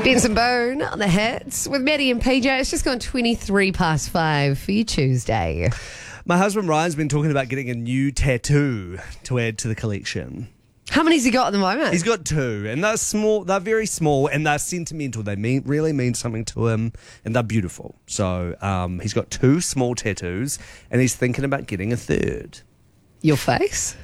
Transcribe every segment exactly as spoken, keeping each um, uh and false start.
Benson Bone on the hits with Maddie and P J. It's just gone twenty-three past five for your Tuesday. My husband Ryan's been talking about getting a new tattoo to add to the collection. How many's he got at the moment? He's got two, and they're small. They're very small, and they're sentimental. They mean really mean something to him, and they're beautiful. So um, he's got two small tattoos, and he's thinking about getting a third. Your face?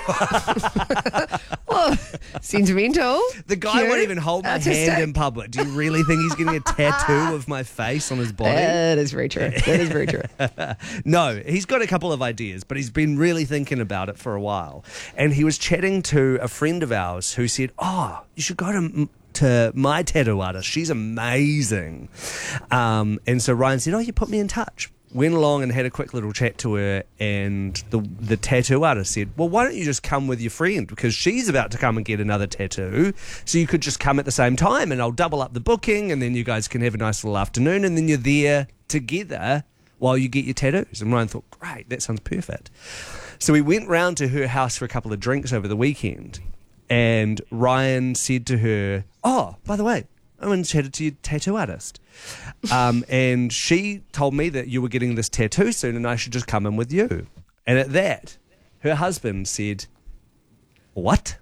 Well, sentimental. The guy cute, won't even hold my artistic. hand in public. Do you really think he's getting a tattoo of my face on his body? That is very true. That is very true. No, he's got a couple of ideas, but he's been really thinking about it for a while. And he was chatting to a friend of ours who said, oh, you should go to... to my tattoo artist. She's amazing. Um, and so Ryan said, oh, you put me in touch. Went along and had a quick little chat to her, and the the tattoo artist said, well, why don't you just come with your friend, because she's about to come and get another tattoo, so you could just come at the same time and I'll double up the booking, and then you guys can have a nice little afternoon, and then you're there together while you get your tattoos. And Ryan thought, great, that sounds perfect. So we went round to her house for a couple of drinks over the weekend, and Ryan said to her, oh, by the way, I went and chatted to your tattoo artist. Um, and she told me that you were getting this tattoo soon and I should just come in with you. And at that, her husband said, what?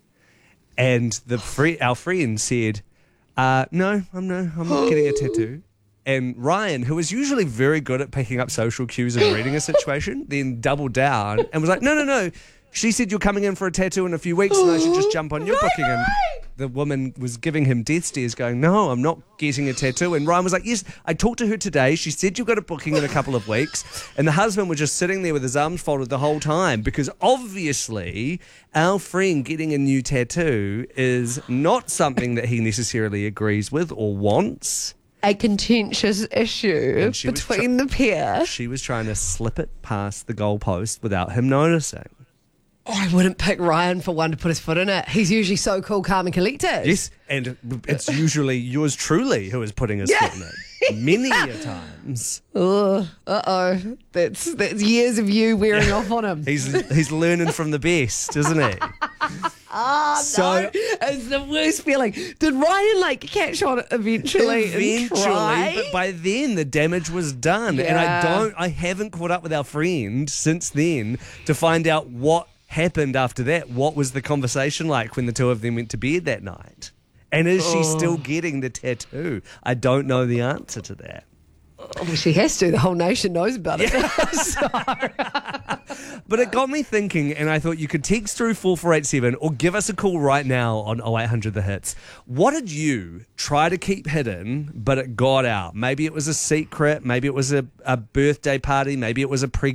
And the fri- our friend said, uh, no, I'm no, I'm not getting a tattoo. And Ryan, who was usually very good at picking up social cues and reading a situation, then doubled down and was like, no, no, no. She said you're coming in for a tattoo in a few weeks and I should just jump on your booking. And the woman was giving him death stares going, no, I'm not getting a tattoo. And Ryan was like, yes, I talked to her today. She said you've got a booking in a couple of weeks. And the husband was just sitting there with his arms folded the whole time, because obviously our friend getting a new tattoo is not something that he necessarily agrees with or wants. A contentious issue between tr- the pair. She was trying to slip it past the goalpost without him noticing. Oh, I wouldn't pick Ryan for one to put his foot in it. He's usually so cool, calm and collected. Yes, and it's usually yours truly who is putting his Yeah. foot in it. Many a times. Uh oh. That's that's years of you wearing off on him. He's he's learning from the best, isn't he? Ah, So- no. It's the worst feeling. Did Ryan like catch on eventually? and Eventually, try? but by then the damage was done. And I Yeah. don't I haven't caught up with our friend since then to find out what happened after that. What was the conversation like when the two of them went to bed that night? And is she still getting the tattoo? I don't know the answer to that. Well, she has to. The whole nation knows about it. So- But it got me thinking, and I thought you could text through four four eight seven or give us a call right now on oh eight hundred The Hits. What did you try to keep hidden, but it got out? Maybe it was a secret. Maybe it was a, a birthday party. Maybe it was a pre